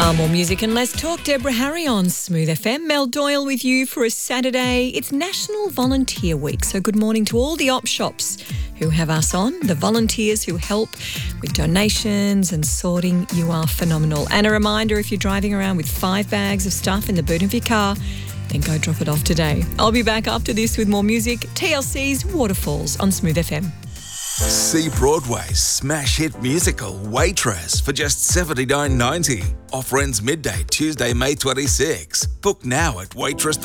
More music and less talk. Deborah Harry on Smooth FM. Mel Doyle with you for a Saturday. It's National Volunteer Week, so good morning to all the op shops who have us on, the volunteers who help with donations and sorting. You are phenomenal. And a reminder, if you're driving around with 5 bags of stuff in the boot of your car, then go drop it off today. I'll be back after this with more music. TLC's Waterfalls on Smooth FM. See Broadway's smash hit musical Waitress for just $79.90. Offer ends midday Tuesday, May 26. Book now at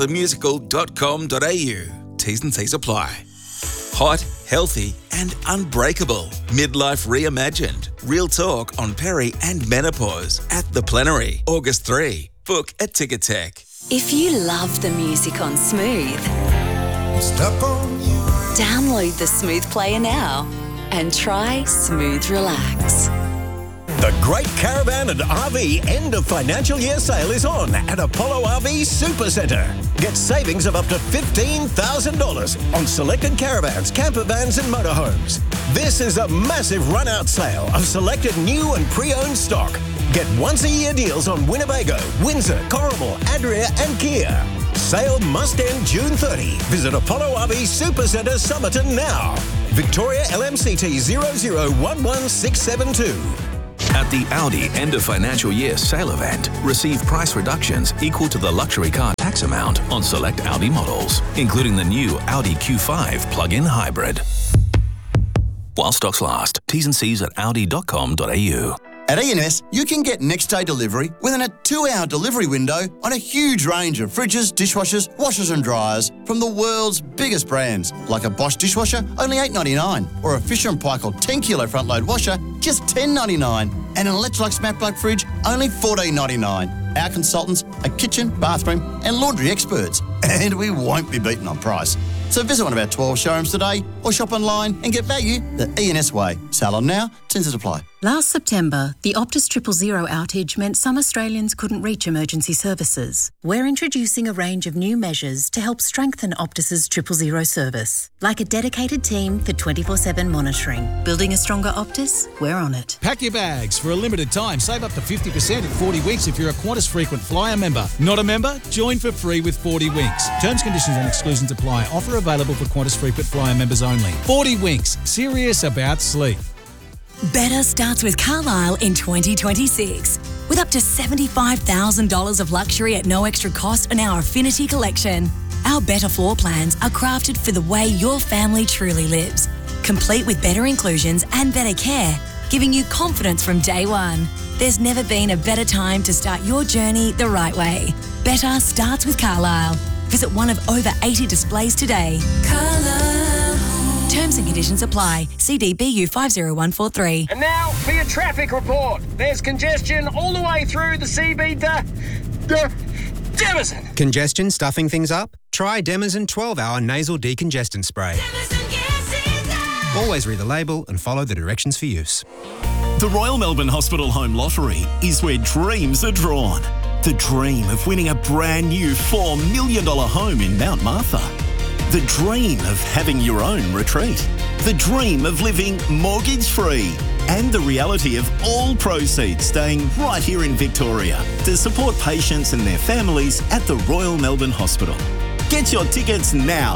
waitressthemusical.com.au. T's and C's apply. Hot, healthy and unbreakable. Midlife reimagined. Real talk on peri and menopause at The Plenary, August 3. Book at Ticketek. If you love the music on Smooth, Step on you. download the Smooth Player now and try Smooth Relax. The Great Caravan and RV end of financial year sale is on at Apollo RV Supercentre. Get savings of up to $15,000 on selected caravans, camper vans and motorhomes. This is a massive run-out sale of selected new and pre-owned stock. Get once-a-year deals on Winnebago, Windsor, Corrimal, Adria and Kia. Sale must end June 30. Visit Apollo RV Supercentre Somerton now. Victoria LMCT 0011672. At the Audi end of financial year sale event, receive price reductions equal to the luxury car tax amount on select Audi models, including the new Audi Q5 plug-in hybrid. While stocks last, T's and C's at audi.com.au. At E&S, you can get next-day delivery within a 2-hour delivery window on a huge range of fridges, dishwashers, washers and dryers from the world's biggest brands, like a Bosch dishwasher, only $8.99, or a Fisher & Paykel 10-kilo front-load washer, just $10.99, and an Electrolux Smart Plug fridge, only $14.99. Our consultants are kitchen, bathroom and laundry experts, and we won't be beaten on price. So visit one of our 12 showrooms today or shop online and get value the E&S way. Sale on now, terms apply. Last September, the Optus 000 outage meant some Australians couldn't reach emergency services. We're introducing a range of new measures to help strengthen Optus's 000 service, like a dedicated team for 24/7 monitoring. Building a stronger Optus? We're on it. Pack your bags. For a limited time, save up to 50% at 40 Winks if you're a Qantas Frequent Flyer member. Not a member? Join for free with 40 Winks. Terms, conditions and exclusions apply. Offer available for Qantas Frequent Flyer members only. 40 Winks. Serious about sleep. Better starts with Carlisle in 2026. With up to $75,000 of luxury at no extra cost on our Affinity collection. Our better floor plans are crafted for the way your family truly lives. Complete with better inclusions and better care, giving you confidence from day one. There's never been a better time to start your journey the right way. Better starts with Carlisle. Visit one of over 80 displays today. Carlisle. Terms and conditions apply. CDBU 50143. And now for your traffic report. There's congestion all the way through the CB Demison. Congestion stuffing things up? Try Demison 12-hour nasal decongestant spray. Always read the label and follow the directions for use. The Royal Melbourne Hospital Home Lottery is where dreams are drawn. The dream of winning a brand new $4 million home in Mount Martha. The dream of having your own retreat. The dream of living mortgage-free. And the reality of all proceeds staying right here in Victoria to support patients and their families at the Royal Melbourne Hospital. Get your tickets now.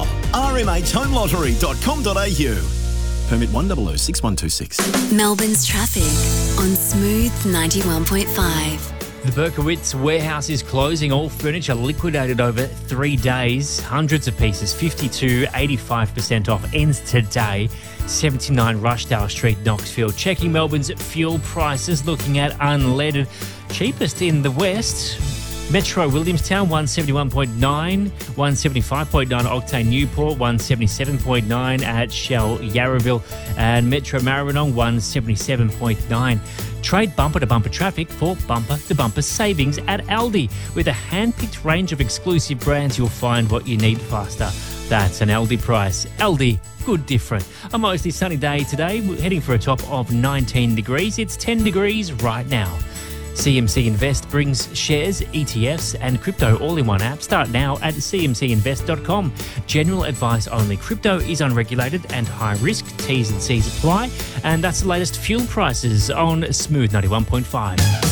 rmhhomelottery.com.au. Permit 1006126. Melbourne's traffic on Smooth 91.5. The Berkowitz warehouse is closing. All furniture liquidated over 3 days. Hundreds of pieces, 52, 85% off. Ends today. 79 Rushdale Street, Knoxville. Checking Melbourne's fuel prices, looking at unleaded. Cheapest in the west. Metro Williamstown, 171.9, 175.9 Octane Newport, 177.9 at Shell Yarraville, and Metro Maribyrnong, 177.9. Trade bumper-to-bumper traffic for bumper-to-bumper savings at Aldi. With a hand-picked range of exclusive brands, you'll find what you need faster. That's an Aldi price. Aldi, good different. A mostly sunny day today. We're heading for a top of 19 degrees. It's 10 degrees right now. CMC Invest brings shares, ETFs and crypto all in one app. Start now at cmcinvest.com. General advice only. Crypto is unregulated and high risk. T's and C's apply. And that's the latest fuel prices on Smooth 91.5.